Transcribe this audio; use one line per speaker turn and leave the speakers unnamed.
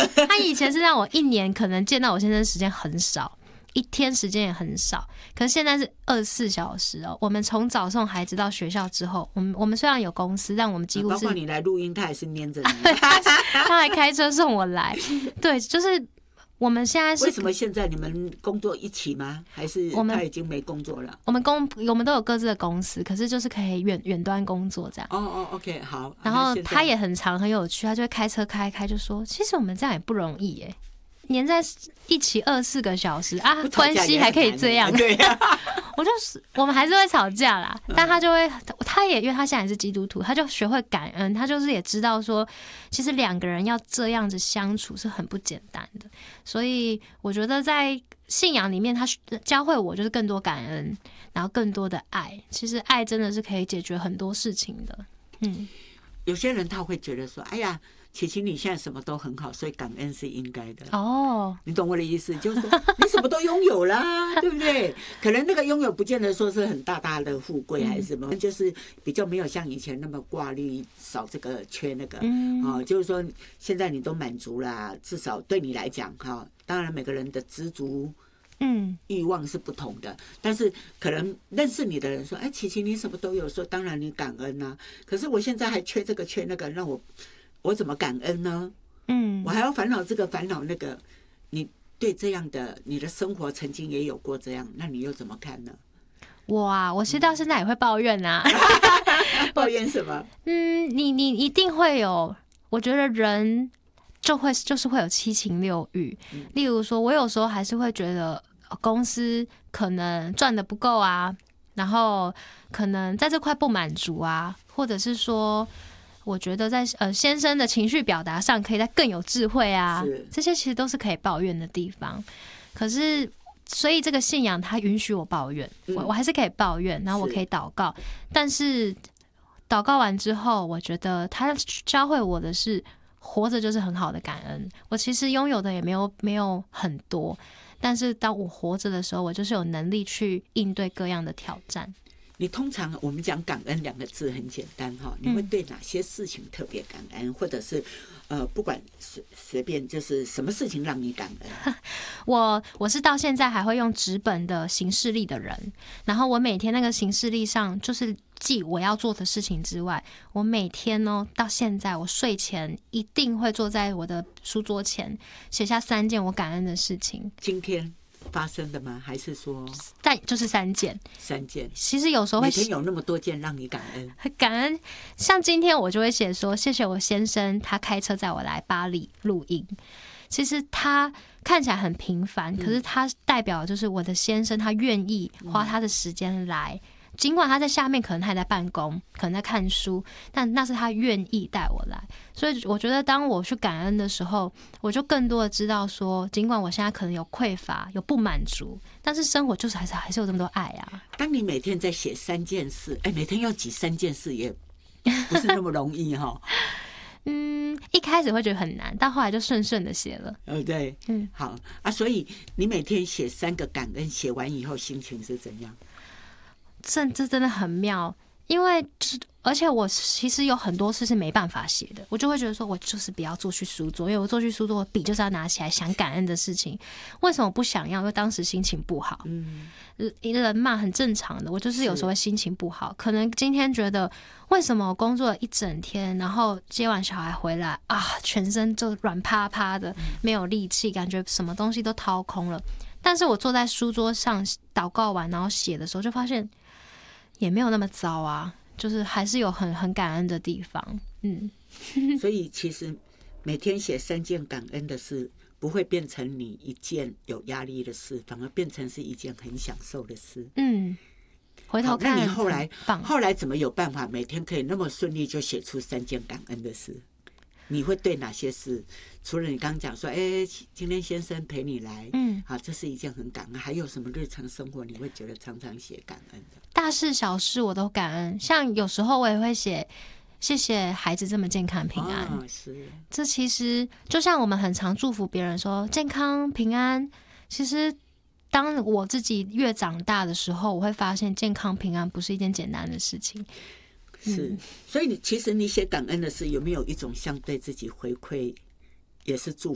他以前是让我一年可能见到我先生时间很少，一天时间也很少，可是现在是24小时哦。我们从早送孩子到学校之后，我们虽然有公司，但我们几乎是
包括你来录音，他也是黏着你。
他还开车送我来。对，就是我们现在是
为什么现在你们工作一起吗？还是他已经没工作了？
我们都有各自的公司，可是就是可以远端工作这样。
OK 好。
然后他也很有趣，他就会开车开就说，其实我们这样也不容易耶。黏在一起24个小时啊，关系还可以这样。
对呀，
我们还是会吵架啦，但他也因为他现在也是基督徒，他就学会感恩，他就是也知道说，其实2个人要这样子相处是很不简单的。所以我觉得在信仰里面，他教会我就是更多感恩，然后更多的爱。其实爱真的是可以解决很多事情的。
有些人他会觉得说，哎呀。琪琪，你现在什么都很好，所以感恩是应该的。你懂我的意思，就是说你什么都拥有啦，对不对？可能那个拥有不见得说是很大的富贵还是什么，就是比较没有像以前那么挂虑少这个缺那个。就是说现在你都满足啦，至少对你来讲哈，当然每个人的知足。欲望是不同的，但是可能认识你的人说：“哎，琪琪，你什么都有。”说当然你感恩啊，可是我现在还缺这个缺那个，让我怎么感恩呢？我还要烦恼这个烦恼那个。你对这样的你的生活曾经也有过这样，那你又怎么看呢？
我其实到现在也会抱怨啊。
抱怨什么？
你一定会有，我觉得人就是会有七情六欲。例如说，我有时候还是会觉得公司可能赚得不够啊，然后可能在这块不满足啊，或者是说。我觉得在先生的情绪表达上可以再更有智慧啊，这些其实都是可以抱怨的地方。可是，所以这个信仰它允许我抱怨，我还是可以抱怨，然后我可以祷告。但是祷告完之后，我觉得他教会我的是活着就是很好的感恩。我其实拥有的也没有很多，但是当我活着的时候，我就是有能力去应对各样的挑战。
你通常我们讲感恩2个字很简单哈，你会对哪些事情特别感恩，或者是不管随便就是什么事情让你感恩？
我是到现在还会用纸本的行事历的人，然后我每天那个行事历上就是记我要做的事情之外，我每天呢到现在我睡前一定会坐在我的书桌前写下3件我感恩的事情。
今天发生的吗？还是说
就是3件？其实有时候会
每天有那么多件让你感恩。
感恩，像今天我就会写说，谢谢我先生，他开车载我来巴黎录音。其实他看起来很平凡，可是他代表就是我的先生，他愿意花他的时间来。尽管他在下面可能他还在办公，可能在看书，但那是他愿意带我来。所以我觉得当我去感恩的时候，我就更多的知道说，尽管我现在可能有匮乏有不满足，但是生活就是还是有这么多爱啊。
当你每天在写3件事，每天要记3件事也不是那么容易哈。
一开始会觉得很难，但后来就顺的写了。
对，好啊。所以你每天写3个感恩，写完以后心情是怎样？
这真的很妙，因为而且我其实有很多事是没办法写的，我就会觉得说我就是不要坐去书桌，因为我坐去书桌笔就是要拿起来想感恩的事情。为什么不想要？因为当时心情不好。人嘛很正常的，我就是有时候会心情不好，可能今天觉得为什么我工作了一整天，然后接完小孩回来啊，全身就软趴趴的，没有力气，感觉什么东西都掏空了。但是我坐在书桌上祷告完，然后写的时候，就发现也没有那么糟啊，就是还是有很感恩的地方。
所以其实每天写3件感恩的事，不会变成你一件有压力的事，反而变成是一件很享受的事。
回头看，
那你后来怎么有办法每天可以那么顺利就写出3件感恩的事？你会对哪些事？除了你刚刚讲说，今天先生陪你来，好，这是一件很感恩。还有什么日常生活你会觉得常常写感恩的？
大事小事我都感恩，像有时候我也会写谢谢孩子这么健康平安。这其实就像我们很常祝福别人说健康平安，其实当我自己越长大的时候，我会发现健康平安不是一件简单的事情。
所以其实你写感恩的事，有没有一种相对自己回馈也是祝